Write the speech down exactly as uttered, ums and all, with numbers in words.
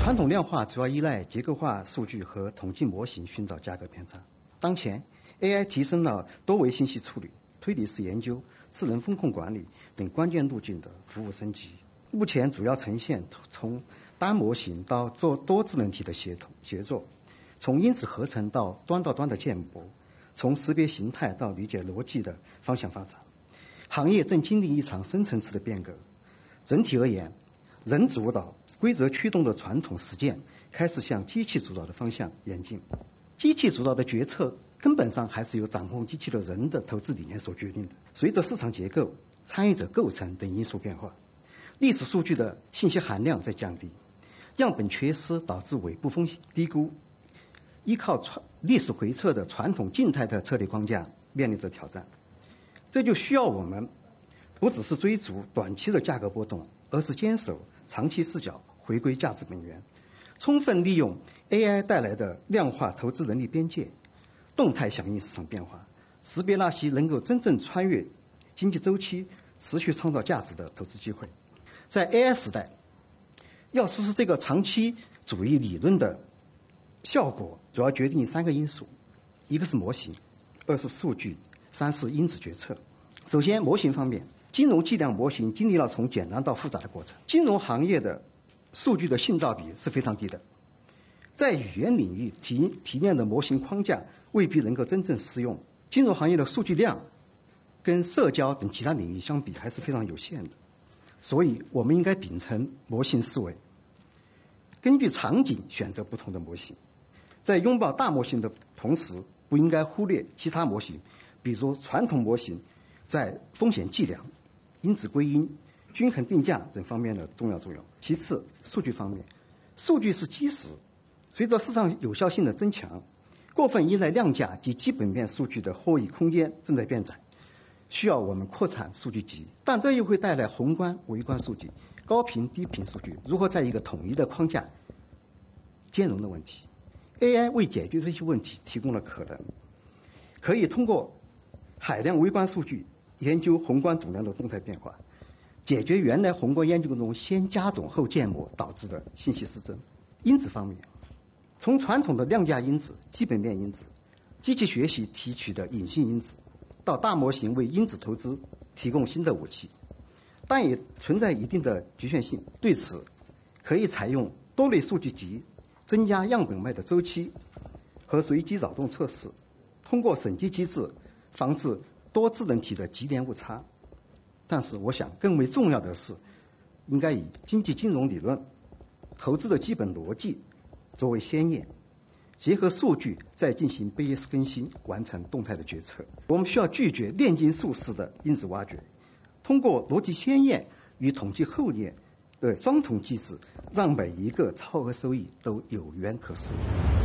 传统量化主要依赖结构化数据和统计模型寻找价格偏差。当前 ，A I 提升了多维信息处理、推理式研究、智能风控管理等关键路径的服务升级。目前主要呈现从单模型到做多智能体的协同协作，从因子合成到端到端的建模，从识别形态到理解逻辑的方向发展。行业正经历一场深层次的变革。整体而言，人主导、规则驱动的传统实践开始向机器主导的方向演进。机器主导的决策根本上还是由掌控机器的人的投资理念所决定的。随着市场结构、参与者构成等因素变化，历史数据的信息含量在降低，样本缺失导致尾部风险低估，依靠传历史回测的传统静态的策略框架面临着挑战。这就需要我们不只是追逐短期的价格波动，而是坚守长期视角，回归价值本源，充分利用 A I 带来的量化投资能力边界，动态响应市场变化，识别那些能够真正穿越经济周期、持续创造价值的投资机会。在 A I 时代，要实施这个长期主义理论的效果，主要决定三个因素：一个是模型，二是数据，三是因子决策。首先，模型方面，金融计量模型经历了从简单到复杂的过程。金融行业的数据的信噪比是非常低的，在语言领域提提炼的模型框架未必能够真正适用。金融行业的数据量跟社交等其他领域相比还是非常有限的，所以我们应该秉承模型思维，根据场景选择不同的模型。在拥抱大模型的同时，不应该忽略其他模型，比如传统模型在风险计量、因子归因、均衡定价等方面的重要作用。其次，数据方面，数据是基石，随着市场有效性的增强，过分依赖量价及基本面数据的获益空间正在变窄，需要我们扩产数据集，但这又会带来宏观、微观数据、高频、低频数据如何在一个统一的框架兼容的问题。A I 为解决这些问题提供了可能，可以通过海量微观数据研究宏观总量的动态变化，解决原来宏观研究中先加总后建模导致的信息失真。因子方面，从传统的量价因子、基本面因子、机器学习提取的隐性因子，到大模型为因子投资提供新的武器，但也存在一定的局限性。对此，可以采用多类数据集，增加样本脉的周期和随机扰动测试，通过审计机制防止多智能体的级联误差。但是我想更为重要的是，应该以经济金融理论、投资的基本逻辑作为先验，结合数据再进行贝叶斯更新，完成动态的决策。我们需要拒绝炼金术式的因子挖掘，通过逻辑先验与统计后验的双重机制，让每一个超额收益都有源可溯。